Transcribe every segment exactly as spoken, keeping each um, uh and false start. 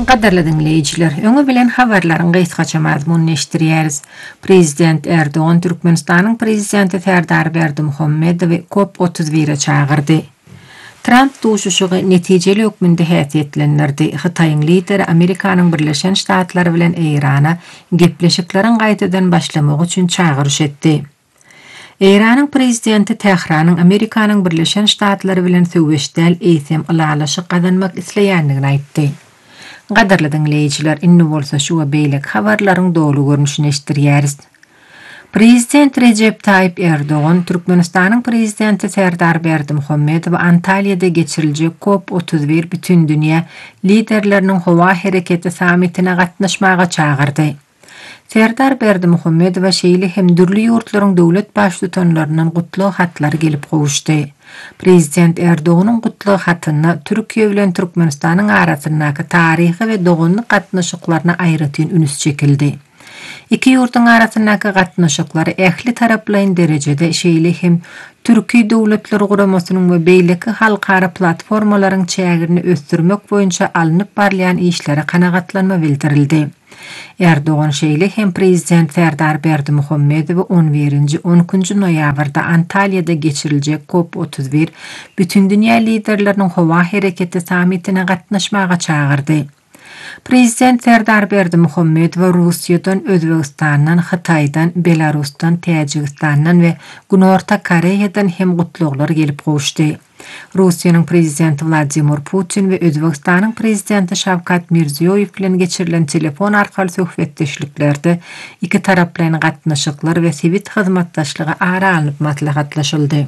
Qadarlı dinleyiciler, öňe bilen habarlaryň gysgaça mazmunny eşdirýäris. Prezident Erdoğan Türkmenistanyň prezidenti Serdar Berdimuhammedowy COP otuz bire çağırdy. Trump duşuşugy netijeli hökmünde häsiýetlendirdi. Hytaýyň lideri Amerikanyň Birleşen Ştatlary bilen Eýrana gepleşikleriň gaýtadan başlamak üçin çağırış etdi. Eýranyň prezidenti Tehranyň Amerikanyň Birleşen Ştatlary bilen söwüşdäl eýsem alalaşyk gazanmak isleýändigini aýtdy. Qadarly dinleýijiler, inni bolsa şu we beýlek habarlaryň dolu görnüşini eşdirýäris. Prezident Recep Tayyip Erdoğan, Türkmenistanyň prezidenti Serdar Berdimuhammedowy Antalya'da geçiriljek COP otuz bir bütün dünýä liderleriniň howa hereketi samitine gatnaşmaga çağırdy. Serdar Berdimuhammedow şeýle hem dürli ýurtlaryň döwlet başlyganlarynyň gutluk hatlary gelip gowuşdy. Prezident Erdoğan'ın gutluk hatyna Türkiýe bilen Türkmenistanyň arasyndaky taryhy we dogunly gatnaşyklaryna aýratyn ünüs çekildi. Iki ýurtyň arasyndaky gatnaşyklary ähli taraplaryň derejede şeýle hem Türkiýe döwletleri guramasynyň we beýleki halkara platformalaryň çägirini ösdürmek boýunça alınıp barlayan işlere kanagatlanma bildirildi. Erdoğan şeýle hem prezident Serdar Berdimuhammedowy on birinji on üçinji noýabrda Antalya'da geçiriljek COP otuz bir bütün dünýä liderleriniň howa hereketi samitine gatnaşmaga çağırdy. Prezident Serdar Berdimuhammedow Russiýadan, Özbegistandan, Hytaýdan, Belarusdan, Täjikistandan we Günorta Koreýadan hem gutluklar gelip gowuşdy. Russiýanyň prezidenti Vladimir Putin we Özbegistanyň prezidenti Şawkat Mirziýoýew bilen geçirilen telefon arkaly söhbetdeşliklerde iki taraplaryň gatnaşyklar we sivit hyzmatdaşlygy ara alyp maslahatlaşyldy.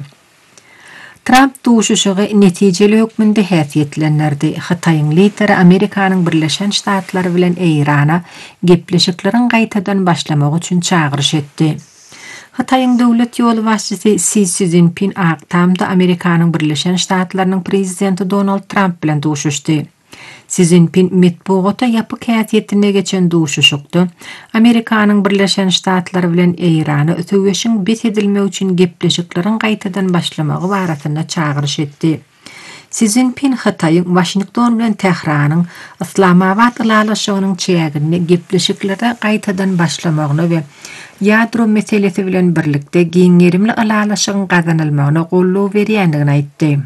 Trump duşuşugy netijeli hökmünde häsiýetlendirdi. Hytaýyň lideri Amerikanyň Birleşen Ştatlary bilen Eýrana gepleşikleriň gaýtadan başlamak üçin çağırış etdi. Hytaýyň döwlet ýoly başçysy Xi Jinping aktamda Amerikanyň Birleşen Ştatlarynyň prezidenti Donald Trump bilen duşuşdy. Xi Jinping metbuata ýapyk häsiýetine geçen duşuşykda Amerikanyň Birleşen Ştatlary bilen Eýrana söwüşiň besedilmek üçin gepleşikleriň gaýtadan başlamagy barasynda çağırış etdi. Xi Jinping Hytaýyň Washington bilen Tehranyň Islamabad alalaşygynyň çägirini gepleşiklere gaýtadan başlamagyny we ýadro meselesi bilen birlikde giňerimli alalaşygyň gazanylmagyna gollaw berýändigini aýtdy.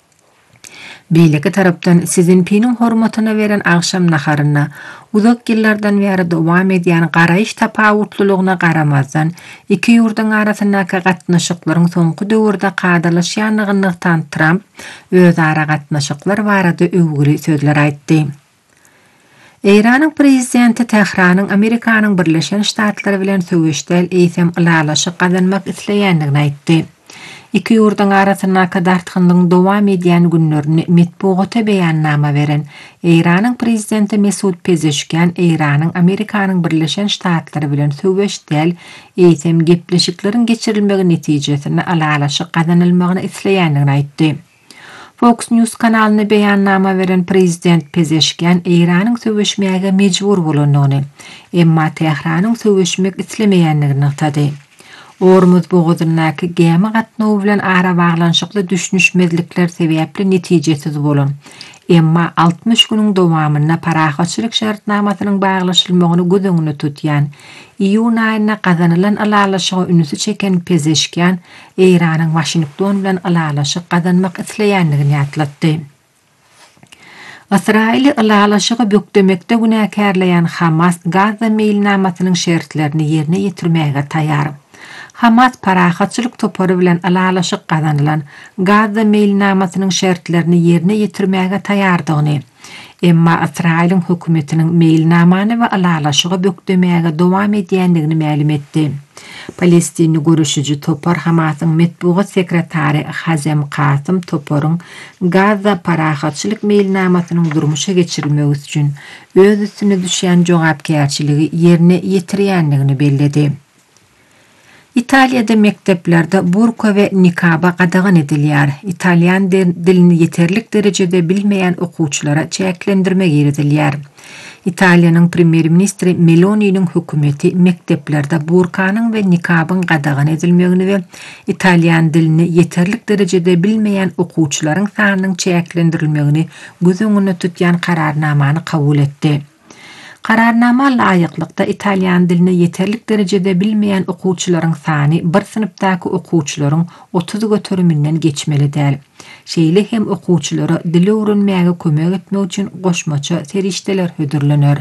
Beýleki tarapdan Xi Jinping'in hormatyna beren akşam naharyna uzak ýyllardan beri dowam edýän garaýyş tapawutlylygyna garamazdan iki ýurtyň arasyndaky gatnaşyklaryň soňky döwürde gadalaşýanlygyndan Trump özara gatnaşyklar barada öwgüri sözler aýtdy. Eýranyň prezidenti Tehranyň Amerikanyň Birleşen Ştatlary bilen söwüşdäl eýsem alalaşyk gazanmak isleýändigini aýtdy. İki ýurtyň arasyndaky dartgynlygyň dowam edýän günlerini metbuata beýannama beren Eýranyň prezidenti Mesut Pezeshkian Eýranyň Amerikanyň Birleşen Ştatlary bilen söwüşdäl eýsem gepleşikleriň geçirilmegi netijesinde alalaşyk gazanylmagyny isleýändigini aýtdy. Fox News kanalyna beýannama beren prezident Pezeshkian Eýranyň söwüşmäge mejbur bolanyny, emma Tehranyň söwüşmek islemeýändigini aýtdy. Ormuz boğazyndaky gemi gatnawy bilen ara baglanşykly düşnüşmezlikler sebäpli netijesiz bolan. Emma altmış günüň dowamyna parahaçylyk şartnamasynyň baglaşylmagyny gözüňde tutýan iýun aýyna gazanylan alalaşygy ünüsi çeken Pezeshkian Eýranyň Washington bilen alalaşyk gazanmak isleýändigini ýatlatdy. Israil alalaşygy bökdemekde günäkärleýän Hamas Gaza meýilnamasynyň şertlerini ýerine ýetirmäge taýar. Hamas parahaçylyk topary bilen alalaşyk gazanylan Gaza meýilnamasynyň şertlerini ýerine ýetirmäge taýardygyny, emma Israil'in hökümetiniň meýilnamany we alalaşygy bökdemäge dowam edýändigini ma'lum etdi. Palestinli görüşücü topar Hamasyň metbuat sekretary Hazem Kasym toparyň Gaza parahaçylyk meýilnamasynyň durmuşa geçirilmegi üçin öz üstüne düşýän jogapkärçiligi ýerine ýetirýändigini belledi. İtalya'da mekteplerde burka ve nikaba qadağan edilýär. İtalyan dilini yeterlik derecede bilmeyen okuwçylara çäklendirme giridilýär. İtalyanyň premier ministri Meloni'nin hökümeti mekteplerde burkanyň we nikabın qadağan edilmegini we İtalyan dilini yeterlik derecede bilmeyen okuwçylaryň sanynyň çäklendirilmegini göz öňüne tutýan kararnamany kabul etdi. Kararnama laýyklykda İtalyan dilini yeterlik derecede bilmeyen okuwçylaryň sany bir sınıpdaky okuwçylaryň otuz götürüminden geçmeli däl. Şeýle hem okuwçylara dili öwrenmäge kömek etmek üçin goşmaça serişdeler hödürlener.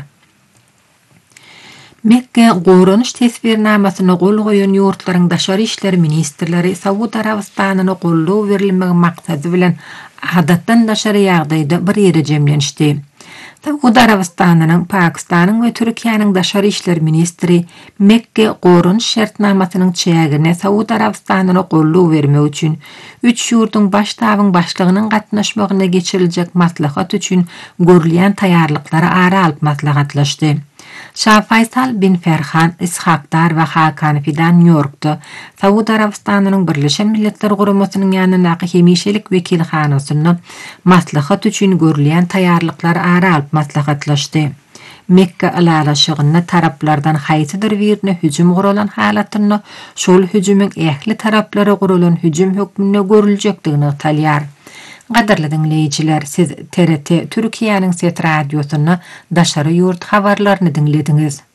Mekke goýranyş tesbirnamasyna gol goýan ýurtlaryň daşary işler ministrleri Saudi Arabistanyny gollaw berilmegi maksady bilen adatdan daşary ýagdaýda bir ýere jemlenişdi. Saudi Arabistanynyň, Pakistanyň we Türkiýanyň daşary işler ministri Mekke goýranyş şertnamasynyň çägine Saudi Arabistanyny gollaw bermek üçin üç ýurduň başdabyň başlygynyň gatnaşmagyna geçiriljek maslahat üçin görülýän taýýarlyklary ara alyp maslahatlaşdy. Şah Faysal bin Ferhan, İshakdar we Hakan Fidan New York'da Saudi Arabistanynyň Birleşen Milletler Guramasynyň ýanynaky hemişelik wekilhanasyna maslahat üçin görülýän taýýarlyklary ara alyp maslahatlaşdy. Mekke alalaşygyna taraplardan haýsydyr birine hüjüm guralan halatyny şol hüjümüň ähli taraplary guralan hüjüm hökmüne görüljekdigini talýar. Gadarly dinleýijiler, siz T R T Türkiýanyň Set radiosyny daşary ýurt habarlaryny dinlediňiz.